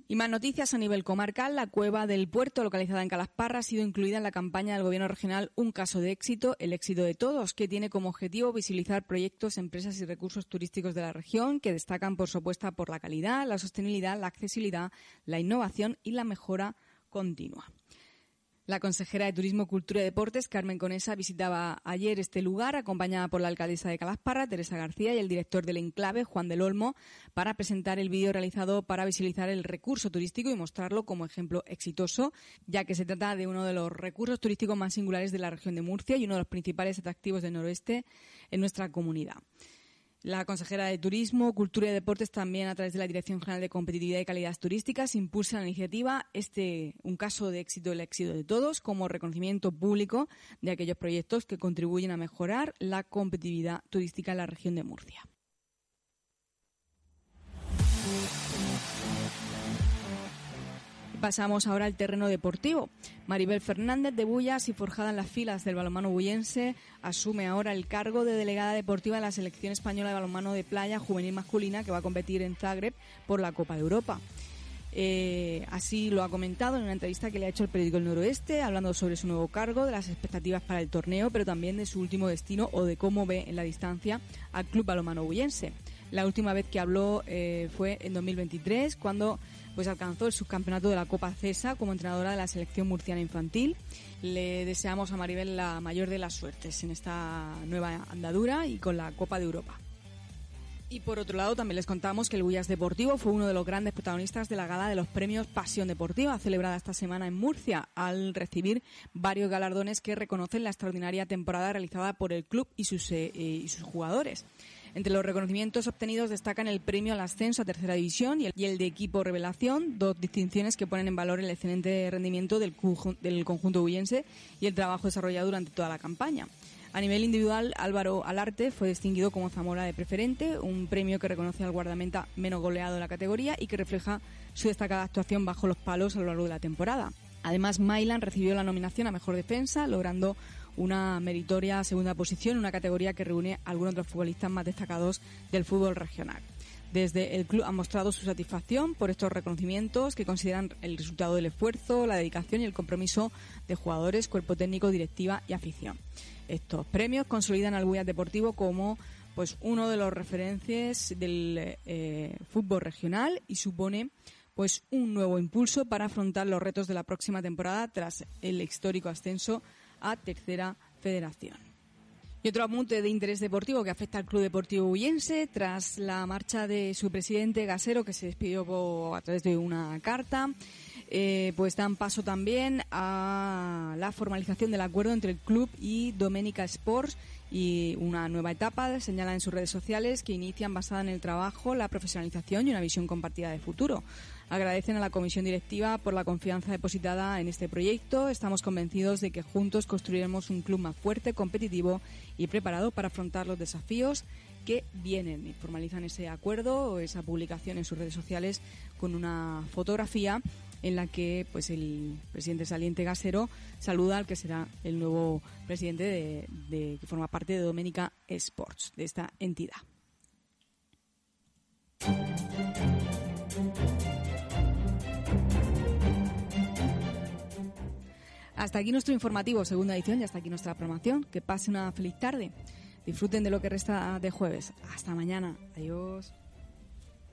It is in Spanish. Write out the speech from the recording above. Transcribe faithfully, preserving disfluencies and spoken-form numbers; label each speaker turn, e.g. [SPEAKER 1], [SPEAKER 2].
[SPEAKER 1] Y más noticias a nivel comarcal. La cueva del puerto, localizada en Calasparra, ha sido incluida en la campaña del Gobierno regional Un caso de éxito, el éxito de todos, que tiene como objetivo visibilizar proyectos, empresas y recursos turísticos de la región que destacan por su apuesta por la calidad, la sostenibilidad, la accesibilidad, la innovación y la mejora continua. La consejera de Turismo, Cultura y Deportes, Carmen Conesa, visitaba ayer este lugar acompañada por la alcaldesa de Calasparra, Teresa García, y el director del enclave, Juan del Olmo, para presentar el vídeo realizado para visibilizar el recurso turístico y mostrarlo como ejemplo exitoso, ya que se trata de uno de los recursos turísticos más singulares de la región de Murcia y uno de los principales atractivos del noroeste en nuestra comunidad. La consejera de Turismo, Cultura y Deportes, también a través de la Dirección General de Competitividad y Calidad Turísticas, impulsa la iniciativa este un caso de éxito, el éxito de todos, como reconocimiento público de aquellos proyectos que contribuyen a mejorar la competitividad turística en la región de Murcia. Pasamos ahora al terreno deportivo. Maribel Fernández, de Bullas y forjada en las filas del balonmano bullense, asume ahora el cargo de delegada deportiva de la selección española de balonmano de playa juvenil masculina, que va a competir en Zagreb por la Copa de Europa. Eh, así lo ha comentado en una entrevista que le ha hecho el periódico El Noroeste, hablando sobre su nuevo cargo, de las expectativas para el torneo, pero también de su último destino o de cómo ve en la distancia al Club Balonmano Bullense. La última vez que habló eh, fue en dos mil veintitrés, cuando pues alcanzó el subcampeonato de la Copa CESA como entrenadora de la selección murciana infantil. Le deseamos a Maribel la mayor de las suertes en esta nueva andadura y con la Copa de Europa. Y por otro lado, también les contamos que el Bullas Deportivo fue uno de los grandes protagonistas de la gala de los premios Pasión Deportiva, celebrada esta semana en Murcia, al recibir varios galardones que reconocen la extraordinaria temporada realizada por el club y sus, eh, y sus jugadores. Entre los reconocimientos obtenidos destacan el premio al ascenso a tercera división y el, y el de equipo revelación, dos distinciones que ponen en valor el excelente rendimiento del, del conjunto bullense y el trabajo desarrollado durante toda la campaña. A nivel individual, Álvaro Alarte fue distinguido como Zamora de preferente, un premio que reconoce al guardameta menos goleado de la categoría y que refleja su destacada actuación bajo los palos a lo largo de la temporada. Además, Mailan recibió la nominación a Mejor Defensa, logrando una meritoria segunda posición en una categoría que reúne a algunos de los futbolistas más destacados del fútbol regional. Desde el club han mostrado su satisfacción por estos reconocimientos, que consideran el resultado del esfuerzo, la dedicación y el compromiso de jugadores, cuerpo técnico, directiva y afición. Estos premios consolidan al Bullas Deportivo como pues uno de los referentes del eh, fútbol regional y supone pues un nuevo impulso para afrontar los retos de la próxima temporada tras el histórico ascenso a Tercera Federación. Y otro apunte de interés deportivo que afecta al Club Deportivo Bullense tras la marcha de su presidente Gasero, que se despidió por, a través de una carta. Eh, pues dan paso también a la formalización del acuerdo entre el club y Domenica Sports y una nueva etapa, señalan en sus redes sociales, que inician basada en el trabajo, la profesionalización y una visión compartida de futuro. Agradecen a la comisión directiva por la confianza depositada en este proyecto. Estamos convencidos de que juntos construiremos un club más fuerte, competitivo y preparado para afrontar los desafíos que vienen. Y formalizan ese acuerdo o esa publicación en sus redes sociales con una fotografía en la que pues el presidente saliente Gasero saluda al que será el nuevo presidente de, de que forma parte de Domenica Sports, de esta entidad. Hasta aquí nuestro informativo, segunda edición, y hasta aquí nuestra programación. Que pase una feliz tarde. Disfruten de lo que resta de jueves. Hasta mañana. Adiós.